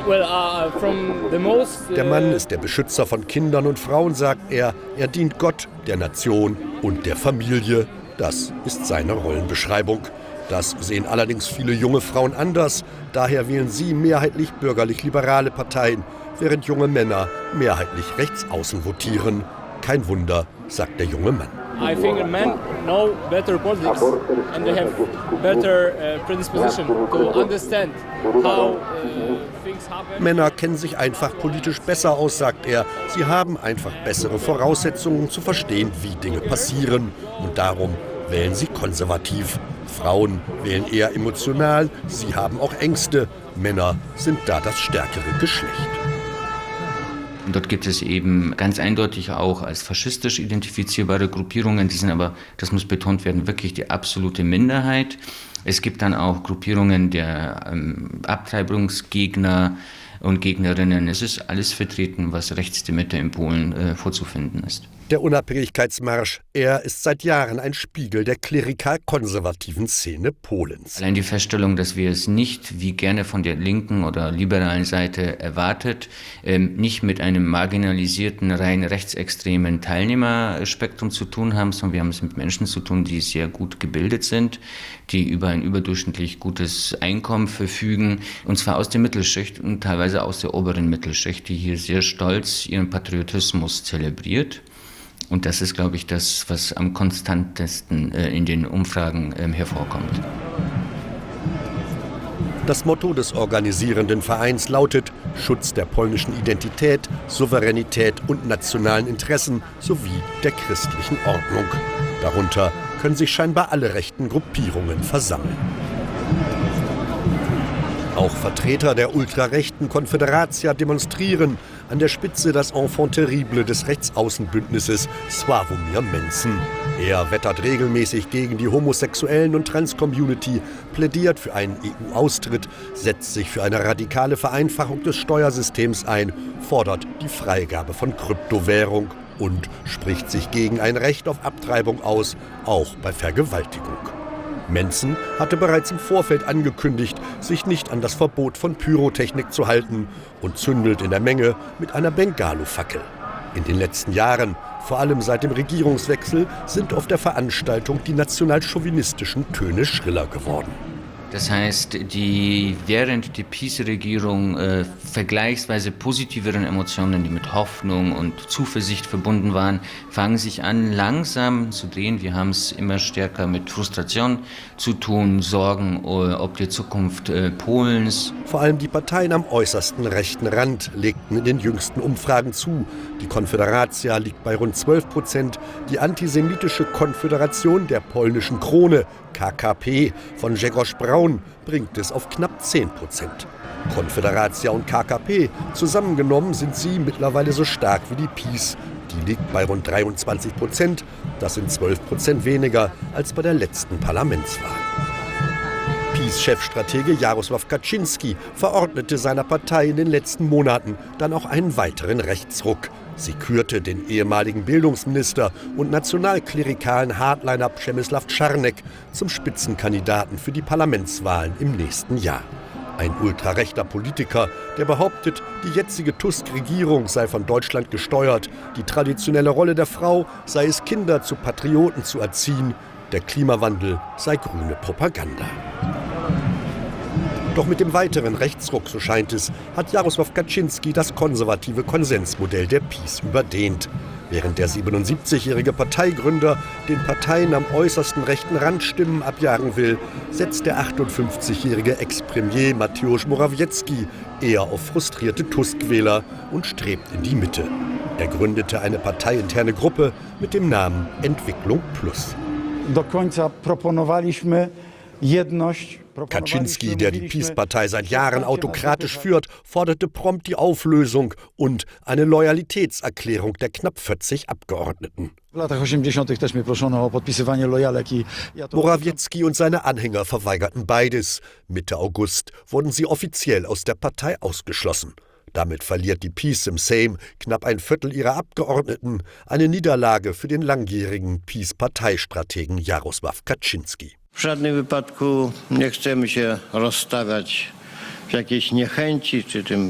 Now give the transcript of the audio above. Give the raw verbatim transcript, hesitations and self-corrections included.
Well, uh, from the most, uh, Der Mann ist der Beschützer von Kindern und Frauen, sagt er. Er dient Gott, der Nation und der Familie. Das ist seine Rollenbeschreibung. Das sehen allerdings viele junge Frauen anders. Daher wählen sie mehrheitlich bürgerlich-liberale Parteien, während junge Männer mehrheitlich rechtsaußen votieren. Kein Wunder, sagt der junge Mann. I think men know better politics and they have better uh, predisposition to understand how uh, things happen. Männer kennen sich einfach politisch besser aus, sagt er. Sie haben einfach bessere Voraussetzungen zu verstehen, wie Dinge passieren. Und darum wählen sie konservativ. Frauen wählen eher emotional, sie haben auch Ängste. Männer sind da das stärkere Geschlecht. Und dort gibt es eben ganz eindeutig auch als faschistisch identifizierbare Gruppierungen, die sind aber, das muss betont werden, wirklich die absolute Minderheit. Es gibt dann auch Gruppierungen der ähm, Abtreibungsgegner und Gegnerinnen. Es ist alles vertreten, was rechts der Mitte in Polen äh, vorzufinden ist. Der Unabhängigkeitsmarsch, er ist seit Jahren ein Spiegel der klerikal-konservativen Szene Polens. Allein die Feststellung, dass wir es nicht, wie gerne von der linken oder liberalen Seite erwartet, ähm, nicht mit einem marginalisierten, rein rechtsextremen Teilnehmerspektrum zu tun haben, sondern wir haben es mit Menschen zu tun, die sehr gut gebildet sind, die über ein überdurchschnittlich gutes Einkommen verfügen, und zwar aus der Mittelschicht und teilweise aus der oberen Mittelschicht, die hier sehr stolz ihren Patriotismus zelebriert. Und das ist, glaube ich, das, was am konstantesten äh, in den Umfragen äh, hervorkommt. Das Motto des organisierenden Vereins lautet Schutz der polnischen Identität, Souveränität und nationalen Interessen sowie der christlichen Ordnung. Darunter können sich scheinbar alle rechten Gruppierungen versammeln. Auch Vertreter der ultrarechten Konfederacja demonstrieren, an der Spitze das Enfant terrible des Rechtsaußenbündnisses Sławomir Mencen. Er wettert regelmäßig gegen die Homosexuellen- und Trans-Community, plädiert für einen E U-Austritt, setzt sich für eine radikale Vereinfachung des Steuersystems ein, fordert die Freigabe von Kryptowährung und spricht sich gegen ein Recht auf Abtreibung aus, auch bei Vergewaltigung. Mencen hatte bereits im Vorfeld angekündigt, sich nicht an das Verbot von Pyrotechnik zu halten und zündelt in der Menge mit einer Bengalo-Fackel. In den letzten Jahren, vor allem seit dem Regierungswechsel, sind auf der Veranstaltung die nationalchauvinistischen Töne schriller geworden. Das heißt, die während der PiS-Regierung äh, vergleichsweise positiveren Emotionen, die mit Hoffnung und Zuversicht verbunden waren, fangen sich an langsam zu drehen. Wir haben es immer stärker mit Frustration zu tun, Sorgen äh, ob die Zukunft äh, Polens. Vor allem die Parteien am äußersten rechten Rand legten in den jüngsten Umfragen zu. Die Konfederacja liegt bei rund zwölf Prozent, die antisemitische Konföderation der polnischen Krone, K K P, von Grzegorz Braun, bringt es auf knapp zehn Prozent. Konfederacja und K K P, zusammengenommen sind sie mittlerweile so stark wie die PiS. Die liegt bei rund dreiundzwanzig Prozent, das sind zwölf Prozent weniger als bei der letzten Parlamentswahl. PiS-Chefstratege Jarosław Kaczyński verordnete seiner Partei in den letzten Monaten dann auch einen weiteren Rechtsruck. Sie kürte den ehemaligen Bildungsminister und nationalklerikalen Hardliner Przemysław Czarnek zum Spitzenkandidaten für die Parlamentswahlen im nächsten Jahr. Ein ultrarechter Politiker, der behauptet, die jetzige Tusk-Regierung sei von Deutschland gesteuert, die traditionelle Rolle der Frau sei es, Kinder zu Patrioten zu erziehen, der Klimawandel sei grüne Propaganda. Doch mit dem weiteren Rechtsruck, so scheint es, hat Jarosław Kaczyński das konservative Konsensmodell der PiS überdehnt. Während der siebenundsiebzigjährige Parteigründer den Parteien am äußersten rechten Rand Stimmen abjagen will, setzt der achtundfünfzigjährige Ex-Premier Mateusz Morawiecki eher auf frustrierte Tusk-Wähler und strebt in die Mitte. Er gründete eine parteiinterne Gruppe mit dem Namen Entwicklung Plus. Do końca proponowaliśmy jedność. Kaczyński, der die PiS-Partei seit Jahren autokratisch führt, forderte prompt die Auflösung und eine Loyalitätserklärung der knapp vierzig Abgeordneten. Morawiecki und seine Anhänger verweigerten beides. Mitte August wurden sie offiziell aus der Partei ausgeschlossen. Damit verliert die PiS im Sejm knapp ein Viertel ihrer Abgeordneten, eine Niederlage für den langjährigen PiS-Parteistrategen Jarosław Kaczyński. W żadnym wypadku nie chcemy się rozstawiać w jakiejś niechęci czy tym